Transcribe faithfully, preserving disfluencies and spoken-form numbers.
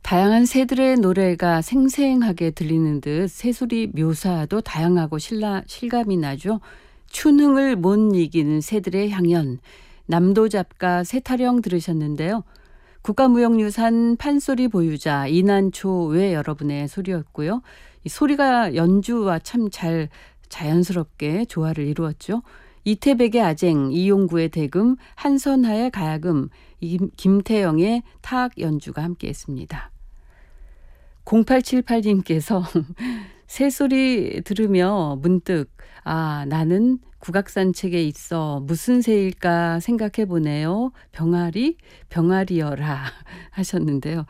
다양한 새들의 노래가 생생하게 들리는 듯 새소리 묘사도 다양하고 실라, 실감이 나죠. 춘흥을 못 이기는 새들의 향연, 남도 잡가 새타령 들으셨는데요. 국가무형유산 판소리 보유자 이난초 외 여러분의 소리였고요. 이 소리가 연주와 참 잘 자연스럽게 조화를 이루었죠. 이태백의 아쟁, 이용구의 대금, 한선하의 가야금, 김, 김태영의 타악 연주가 함께했습니다. 공팔칠팔님께서 새소리 들으며 문득 아 나는 국악산책에 있어 무슨 새일까 생각해 보네요. 병아리? 병아리여라 하셨는데요.